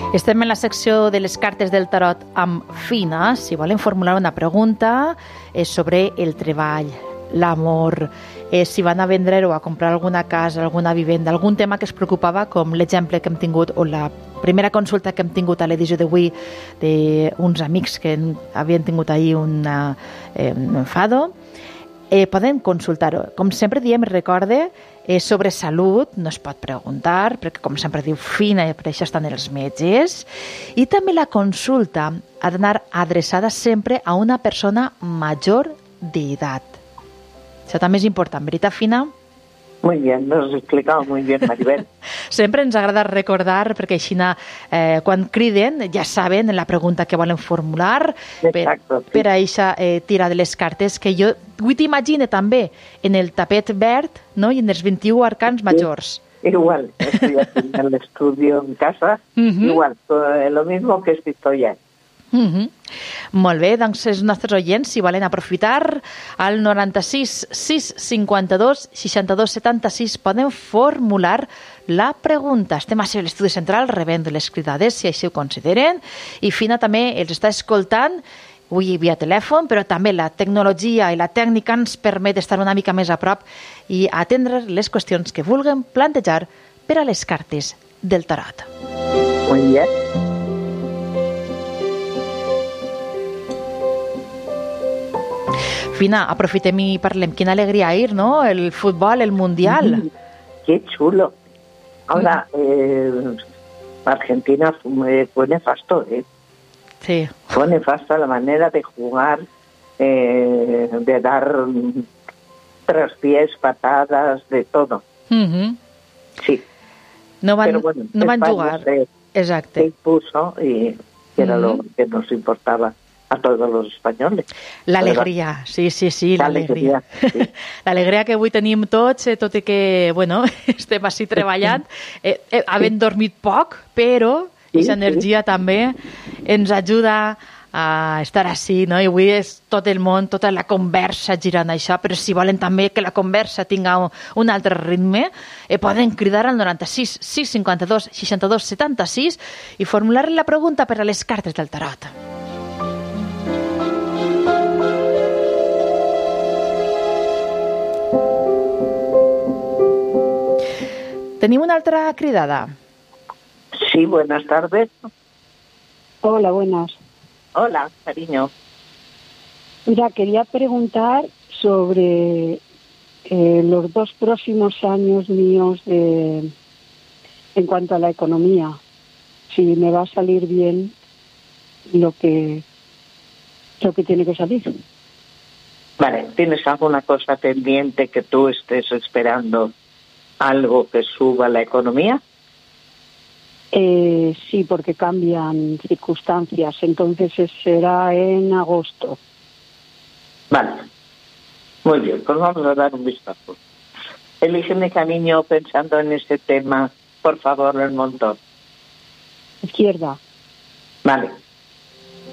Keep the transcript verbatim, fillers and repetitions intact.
Estem en la secció de les cartes del tarot amb Fina. Si volen formular una pregunta és sobre el treball, l'amor, eh, si van a vendre o a comprar alguna casa, alguna vivenda, algun tema que es preocupava, com l'exemple que hem tingut o la primera consulta que hem tingut a l'edició d'avui d'uns amics que havien tingut ahir una, eh, un enfado. Eh, poden consultar-ho. Com sempre diem, recorde, eh, sobre salut no es pot preguntar, perquè com sempre diu Fina, i per això estan els metges. I també la consulta ha d'anar adreçada sempre a una persona major d'edat. Això també és important, veritat, Fina? Muy bien, lo has explicado muy bien, Maribel. Sempre ens agrada recordar, perquè així eh, quan criden ja saben la pregunta que volen formular. Exacto, per, sí. per això eh, tirar de les cartes, que jo avui t'imagine també en el tapet verd, no? I en els vint-i-u arcans majors. Sí, igual, estoy aquí en el estudio en casa, uh-huh. Igual, todo, lo mismo que estoy ya. Uh-huh. Molt bé, doncs els nostres oients, si volen aprofitar, al noranta-sis sis cinquanta-dos seixanta-dos setanta-sis poden formular la pregunta. Estem a l'estudi central rebent les cridades, si així ho consideren, i Fina també els està escoltant, avui via telèfon, però també la tecnologia i la tècnica ens permet estar una mica més a prop i atendre les qüestions que vulguem plantejar per a les cartes del tarot. Muy bien. Fina, aprofitem i parlem. Quina alegria ir, ¿no? El fútbol, el mundial. Mm, qué chulo. Ahora, eh, Argentina fue, fue nefasto, ¿eh? Sí. Fue nefasta la manera de jugar, eh, de dar traspiés, patadas, de todo. Uh-huh. Sí. No van, Pero bueno, no van España jugar. Se, Exacte. se impuso y era uh-huh. lo que nos importaba a todos los españoles. L'alegria, sí, sí, sí, l'alegria. Sí. L'alegria que avui tenim tots, eh, tot i que, bueno, estem així treballant, eh, eh, havent dormit poc, però aquesta sí, energia sí. també ens ajuda a estar així, no? I avui és tot el món, tota la conversa girant això, però si volen també que la conversa tinga un, un altre ritme, eh, poden cridar al noranta-sis sis cinquanta-dos seixanta-dos setanta-sis i formular la pregunta per a les cartes del tarot. Tenim una altra cridada. Sí, buenas tardes. Hola, buenas. Hola, cariño. Mira, quería preguntar sobre eh, los dos próximos años míos de, en cuanto a la economía. Si me va a salir bien lo que, lo que tiene que salir. Vale, ¿tienes alguna cosa pendiente que tú estés esperando? ¿Algo que suba la economía? Eh, sí, porque cambian circunstancias. Entonces será en agosto. Vale. Muy bien, pues vamos a dar un vistazo. Elígeme, cariño, pensando en ese tema, por favor, el montón. Izquierda. Vale.